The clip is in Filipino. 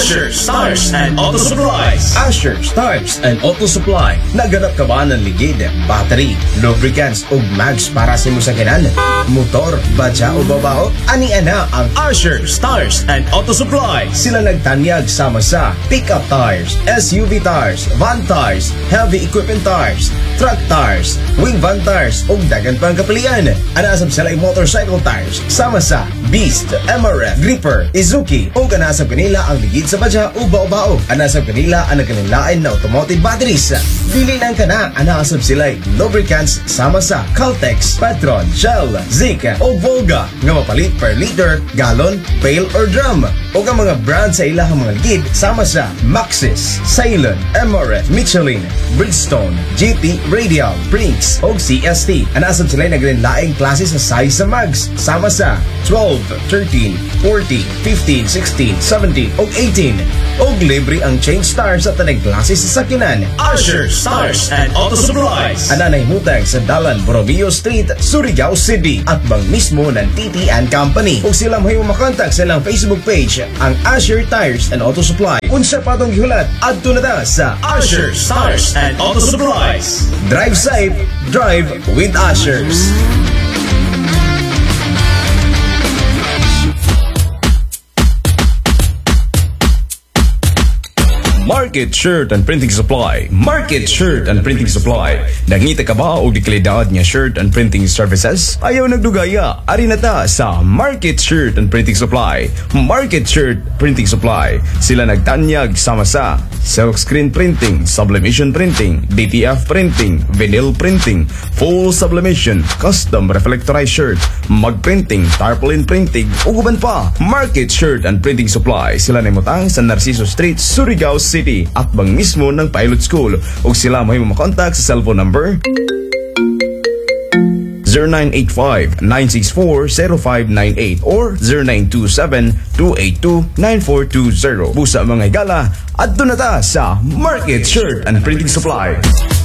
Asher Tires and Auto Supplies. Asher Tires and Auto Supply. Naganap ka ba ng ligid, battery, lubricants o mags para sa imo sakyanan? Motor, badya o babao? Ani-ana ang Asher Tires and Auto Supplies. Sila nagtanyag sama sa pickup tires, SUV tires, van tires, heavy equipment tires, truck tires, wing van tires o dagan pang kapilian. Anasab sila yung motorcycle tires sama sa Beast, MRF, Gripper, Izuki o anasab kanila ang ligid sa badya o bao-bao. Anasab kanila ang nagkanilain na automotive batteries. Dili lang ka na, anasab sila lubricants sama sa Caltex, Petron, Shell, Zika o Volga nga mapalit per liter, gallon, pail or drum. O ang mga brand sa ilahang mga ligid sama sa Maxxis, Ceylon, MRF, Michelin, Bridgestone, GP, Radial, Brinks o CST. Anasab sila nagkanilaing klase sa size sa mags sama sa 12, 13, 40, 15, 16, 17 o 18. O libre ang change tires sa tanang klase sa sakyanan. Asher Tires and Auto Supplies. Ananay mutang sa Dalan Borromeo Street, Surigao City at bang mismo ng TT and Company. Kung sila mo makontak sa ilang Facebook page, ang Asher Tires and Auto Supply. Unsa pa tong gihulat, adto na ta sa Asher Tires and Auto Supplies. Drive safe, drive with Ashers. Market Shirt and Printing Supply. Market Shirt and Printing Supply. Nangita ka ba o di kalidad nga shirt and printing services? Ayaw nagdugaya. Ari na ta sa Market Shirt and Printing Supply. Market Shirt Printing Supply. Sila nagtanyag sama sa silkscreen printing, sublimation printing, DTF printing, vinyl printing, full sublimation, custom reflectorized shirt, mug printing, tarpaulin printing, uguban pa. Market Shirt and Printing Supply. Sila nimutang sa Narciso Street, Surigao City at bang mismo ng Pilot School. O sila mo makontak sa cellphone number 0985-964-0598 or 0927-282-9420. Busa mga higala at doon na ta sa Market Shirt and Printing Supply.